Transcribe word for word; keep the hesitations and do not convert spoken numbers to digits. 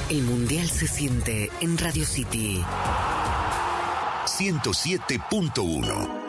El Mundial se siente en Radio City. ciento siete punto uno.